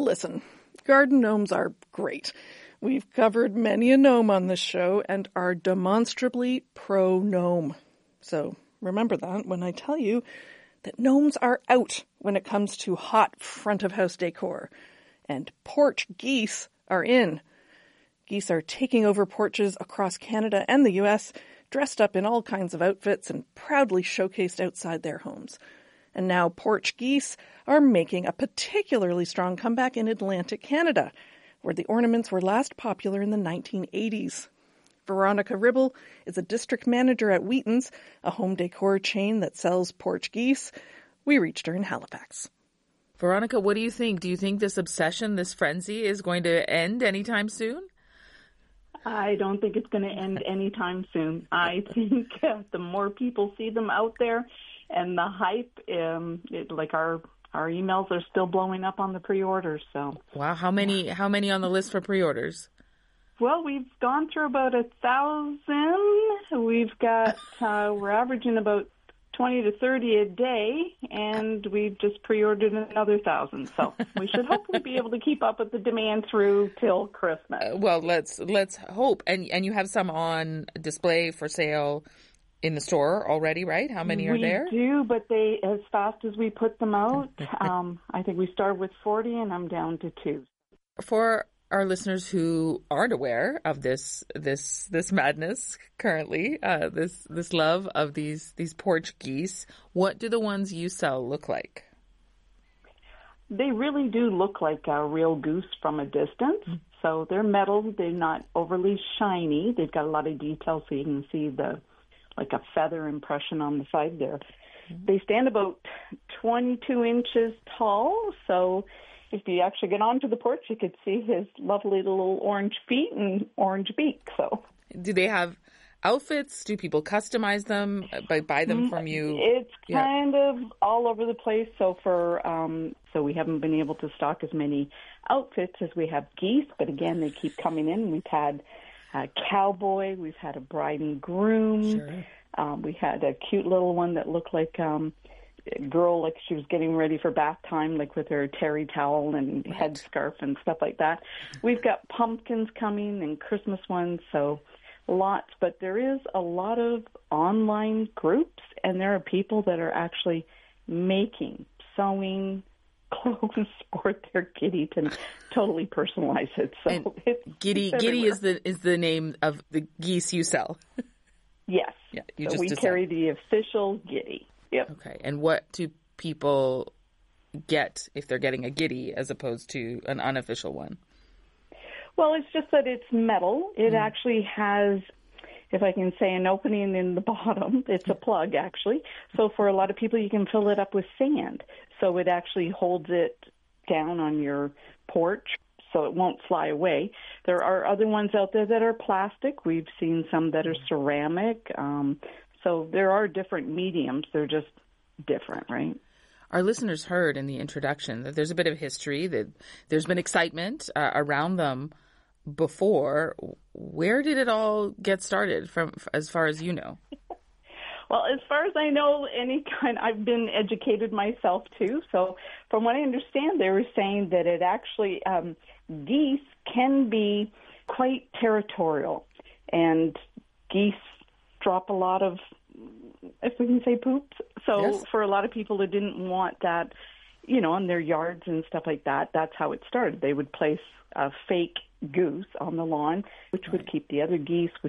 Listen, garden gnomes are great. We've covered many a gnome on this show and are demonstrably pro-gnome. So remember that when I tell you that gnomes are out when it comes to hot front-of-house decor. And porch geese are in. Geese are taking over porches across Canada and the U.S., dressed up in all kinds of outfits and proudly showcased outside their homes. And now porch geese are making a particularly strong comeback in Atlantic Canada, where the ornaments were last popular in the 1980s. Veronica Ribble is a district manager at Wheaton's, a home decor chain that sells porch geese. We reached her in Halifax. Veronica, what do you think? Do you think this obsession, this frenzy is going to end anytime soon? I don't think it's going to end anytime soon. I think the more people see them out there and the hype, our emails are still blowing up on the pre-orders. So wow, how many on the list for pre-orders? Well, we've gone through about 1,000. We've got we're averaging about 20 to 30 a day, and we've just pre-ordered another 1,000. So we should hopefully be able to keep up with the demand through till Christmas. Well, let's hope. And you have some on display for sale in the store already, right? How many are there? We do, but they, as fast as we put them out, I think we started with 40 and I'm down to 2. For our listeners who aren't aware of this madness currently, this love of these porch geese, what do the ones you sell look like? They really do look like a real goose from a distance. So they're metal. They're not overly shiny. They've got a lot of detail, so you can see like a feather impression on the side there. They stand about 22 inches tall, so if you actually get onto the porch, you could see his lovely little orange feet and orange beak. So, do they have outfits? Do people customize them, buy them from you? It's kind of all over the place. So so we haven't been able to stock as many outfits as we have geese, but again, they keep coming in. We've had a cowboy, we've had a bride and groom. Sure. We had a cute little one that looked like a girl, like she was getting ready for bath time, like with her terry towel and headscarf and stuff like that. We've got pumpkins coming and Christmas ones, so lots. But there is a lot of online groups, and there are people that are actually sewing clothes for their kitty to totally personalize it. So and Giddy is the name of the geese you sell. Yes. Yeah, so we carry the official Giddy. Yep. Okay. And what do people get if they're getting a Giddy as opposed to an unofficial one? Well, it's just that it's metal. It actually has, if I can say, an opening in the bottom. It's a plug, actually. So for a lot of people, you can fill it up with sand. So it actually holds it down on your porch so it won't fly away. There are other ones out there that are plastic. We've seen some that are ceramic. So there are different mediums. They're just different, right? Our listeners heard in the introduction that there's a bit of history, that there's been excitement around them before. Where did it all get started from, as far as you know? Well, as far as I know, I've been educated myself too. So from what I understand, they were saying that it actually, geese can be quite territorial, and geese drop a lot of, if we can say, poops. So yes, for a lot of people who didn't want that, in their yards and stuff like that, that's how it started. They would place a fake goose on the lawn, which would keep the other geese, which